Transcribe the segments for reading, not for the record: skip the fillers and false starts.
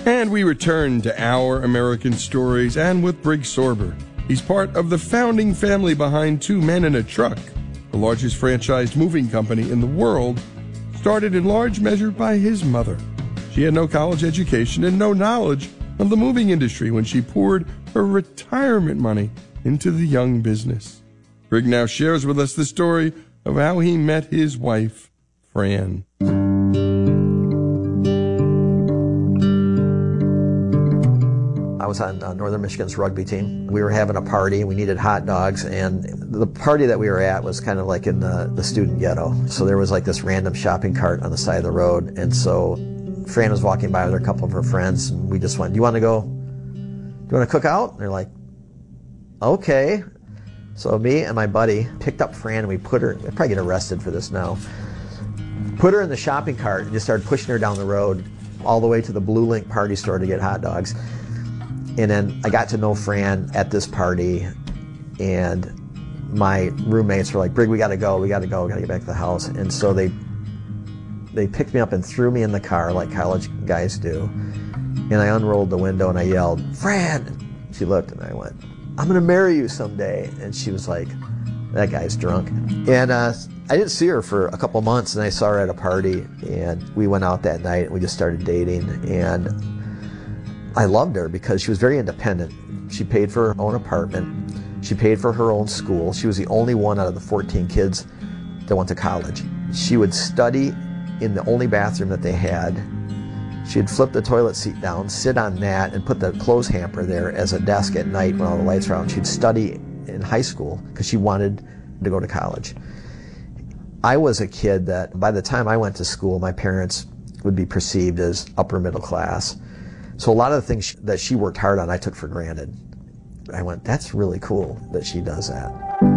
And we return to Our American Stories, and with Briggs Sorber. He's part of the founding family behind Two Men in a Truck, the largest franchised moving company in the world, started in large measure by his mother. She had no college education and no knowledge of the moving industry when she poured her retirement money into the young business. Briggs now shares with us the story of how he met his wife, Fran. I was on Northern Michigan's rugby team. We were having a party. We needed hot dogs, and the party that we were at was kind of like in the student ghetto. So there was like this random shopping cart on the side of the road, and so Fran was walking by with a couple of her friends, and we just went, do you want to cook out? And they're like, okay. So me and my buddy picked up Fran, and we put her, I'd probably get arrested for this now, put her in the shopping cart and just started pushing her down the road all the way to the Blue Link party store to get hot dogs. And then I got to know Fran at this party, and my roommates were like, Brig, we gotta go, we gotta get back to the house. And so they picked me up and threw me in the car like college guys do. And I unrolled the window and I yelled, Fran! She looked and I went, I'm gonna marry you someday. And she was like, that guy's drunk. And I didn't see her for a couple months, and I saw her at a party, and we went out that night and we just started dating. And I loved her because she was very independent. She paid for her own apartment. She paid for her own school. She was the only one out of the 14 kids that went to college. She would study in the only bathroom that they had. She'd flip the toilet seat down, sit on that, and put the clothes hamper there as a desk at night when all the lights were out. She'd study in high school because she wanted to go to college. I was a kid that by the time I went to school, my parents would be perceived as upper middle class. So a lot of the things that she worked hard on, I took for granted. I went, that's really cool that she does that.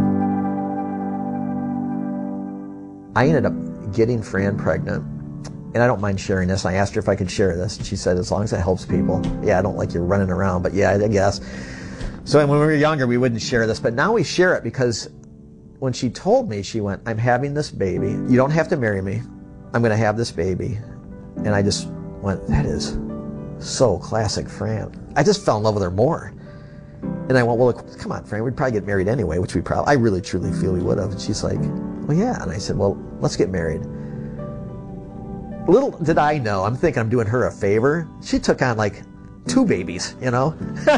I ended up getting Fran pregnant, and I don't mind sharing this. I asked her if I could share this, and she said, as long as it helps people. Yeah, I don't like you running around, but yeah, I guess. So when we were younger, we wouldn't share this, but now we share it because when she told me, she went, I'm having this baby. You don't have to marry me. I'm going to have this baby. And I just went, that is so classic Fran. I just fell in love with her more. And I went, well, look, come on, Fran, we'd probably get married anyway, which I really truly feel we would have. And she's like, well, yeah. And I said, well, let's get married. Little did I know, I'm thinking I'm doing her a favor. She took on like 2 babies, you know?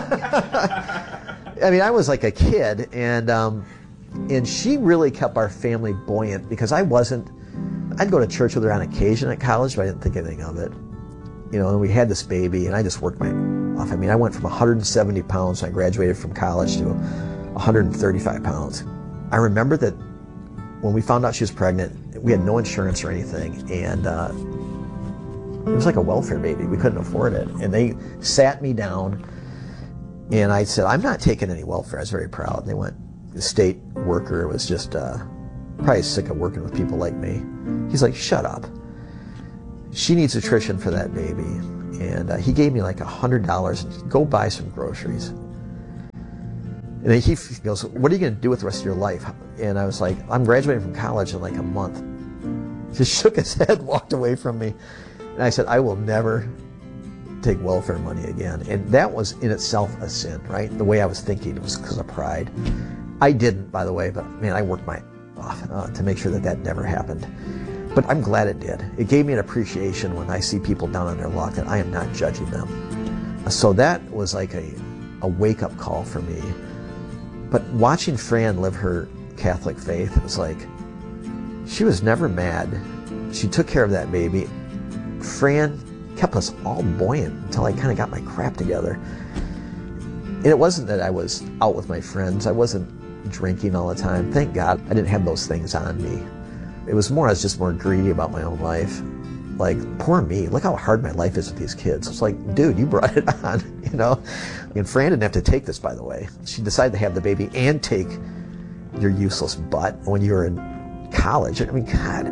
I mean, I was like a kid, and she really kept our family buoyant because I'd go to church with her on occasion at college, but I didn't think anything of it. You know, and we had this baby, and I just worked my off. I mean, I went from 170 pounds when I graduated from college to 135 pounds. I remember that when we found out she was pregnant, we had no insurance or anything, and it was like a welfare baby. We couldn't afford it. And they sat me down, and I said, I'm not taking any welfare. I was very proud. And they went, the state worker was just probably sick of working with people like me. He's like, shut up. She needs nutrition for that baby. And he gave me like $100 and go buy some groceries. And then he goes, what are you going to do with the rest of your life? And I was like, I'm graduating from college in like a month. He just shook his head, walked away from me. And I said, I will never take welfare money again. And that was in itself a sin, right? The way I was thinking, it was because of pride. I didn't, by the way, but man, I worked my off to make sure that never happened. But I'm glad it did. It gave me an appreciation when I see people down on their luck that I am not judging them. So that was like a wake-up call for me. But watching Fran live her Catholic faith, it was like, she was never mad. She took care of that baby. Fran kept us all buoyant until I kind of got my crap together. And it wasn't that I was out with my friends. I wasn't drinking all the time. Thank God I didn't have those things on me. It was more, I was just more greedy about my own life. Like, poor me, look how hard my life is with these kids. It's like, dude, you brought it on, you know? And Fran didn't have to take this, by the way. She decided to have the baby and take your useless butt when you were in college. I mean, God.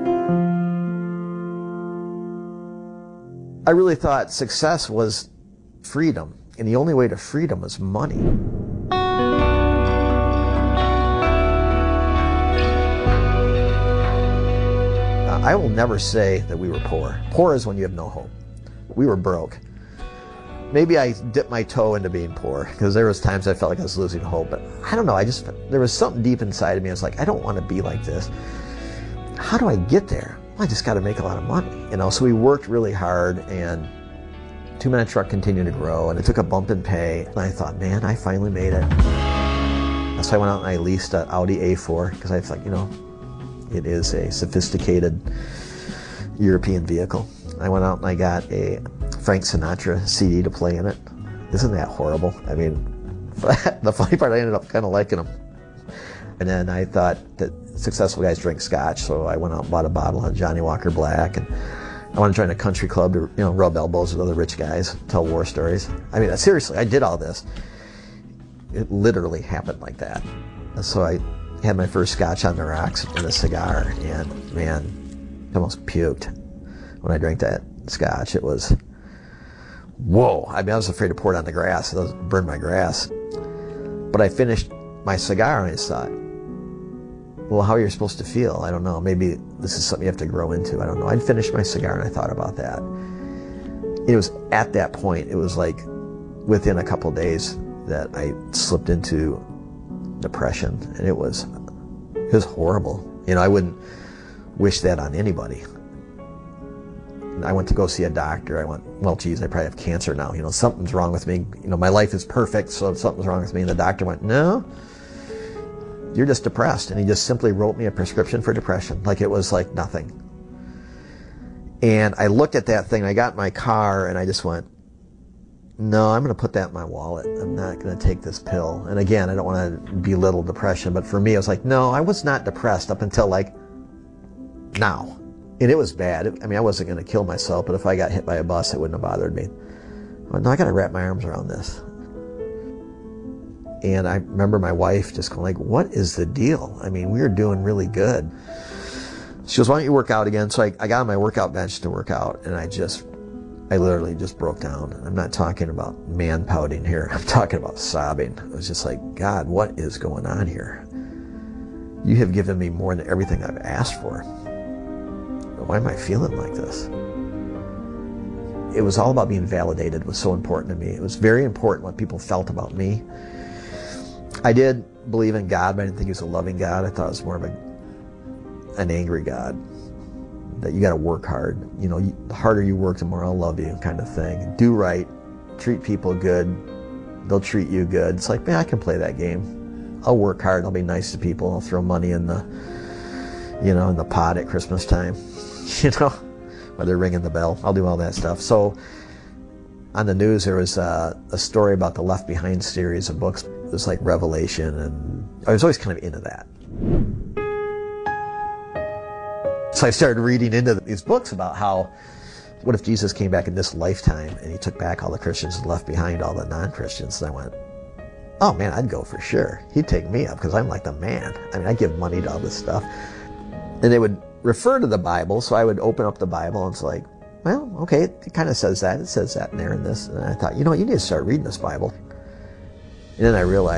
I really thought success was freedom, and the only way to freedom was money. I will never say that we were poor. Poor is when you have no hope. We were broke. maybe I dipped my toe into being poor, because there was times I felt like I was losing hope. But I don't know, there was something deep inside of me. I was like, I don't want to be like this. How do I get there? Well, I just got to make a lot of money, So we worked really hard, and two-man truck continued to grow, and it took a bump in pay. And I thought, man, I finally made it. So I went out and I leased an Audi A4, because I thought, it is a sophisticated European vehicle. I went out and I got a Frank Sinatra CD to play in it. Isn't that horrible? I mean, the funny part, I ended up kind of liking him. And then I thought that successful guys drink scotch, so I went out and bought a bottle of Johnny Walker Black, and I wanted to join a country club to, rub elbows with other rich guys, tell war stories. I mean, seriously, I did all this. It literally happened like that. So I had my first scotch on the rocks and a cigar, and man, I almost puked when I drank that scotch. It was, whoa. I mean, I was afraid to pour it on the grass. It would burn my grass. But I finished my cigar and I just thought, well, how are you supposed to feel? I don't know. Maybe this is something you have to grow into. I don't know. I'd finished my cigar and I thought about that. It was at that point, it was like within a couple of days that I slipped into depression, and it was horrible. I wouldn't wish that on anybody. I went to go see a doctor. I went, well, geez, I probably have cancer now. Something's wrong with me. My life is perfect, so something's wrong with me. And the doctor went, no, you're just depressed. And he just simply wrote me a prescription for depression, like it was like nothing. And I looked at that thing. I got in my car and I just went, no, I'm going to put that in my wallet. I'm not going to take this pill. And again, I don't want to belittle depression, but for me, I was like, no, I was not depressed up until like now. And it was bad. I mean, I wasn't going to kill myself, but if I got hit by a bus, it wouldn't have bothered me. Well, now I got to wrap my arms around this. And I remember my wife just going like, what is the deal? I mean, we were doing really good. She goes, why don't you work out again? So I got on my workout bench to work out, and I literally just broke down. I'm not talking about man pouting here. I'm talking about sobbing. I was just like, God, what is going on here? You have given me more than everything I've asked for. Why am I feeling like this? It was all about being validated. It was so important to me. It was very important what people felt about me. I did believe in God, but I didn't think he was a loving God. I thought it was more of an angry God, that you got to work hard. The harder you work, the more I'll love you, kind of thing. Do right, treat people good, they'll treat you good. It's like, man, I can play that game. I'll work hard, I'll be nice to people, I'll throw money in the pot at Christmas time. While they're ringing the bell, I'll do all that stuff. So on the news, there was a story about the Left Behind series of books. It was like Revelation, and I was always kind of into that. So I started reading into these books about how, what if Jesus came back in this lifetime and he took back all the Christians and left behind all the non-Christians? And I went, oh man, I'd go for sure. He'd take me up because I'm like the man. I mean, I give money to all this stuff. And they would refer to the Bible, so I would open up the Bible and it's like, well, okay, it kind of says that. It says that in there and this. And I thought, you need to start reading this Bible. And then I realized